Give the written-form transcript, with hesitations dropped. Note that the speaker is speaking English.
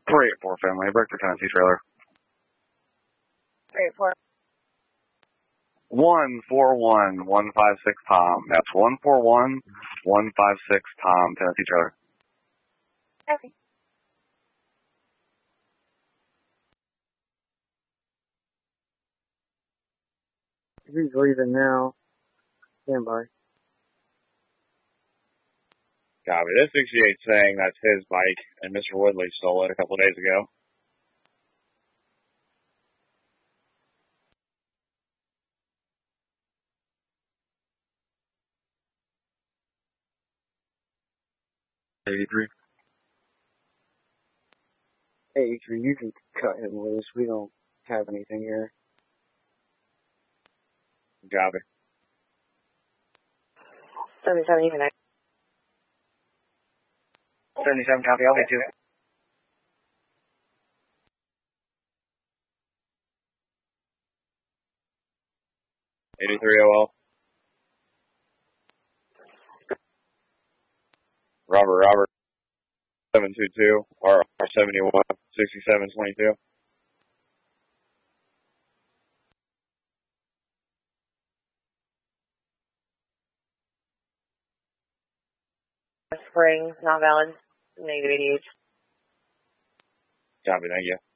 384 family, break the Tennessee trailer. 384. 141156 Tom. That's 141156 Tom, Tennessee trailer. Okay. He's leaving now. Stand by. Copy. This 68 saying that's his bike, and Mr. Woodley stole it a couple of days ago. '83. Hey, you can cut him loose. We don't have anything here. Copy. 77 even. 77 copy, I'll get to it. OL. Robert. 722 or 71 6722. Spring, not valid. Negative 88. Copy, thank you.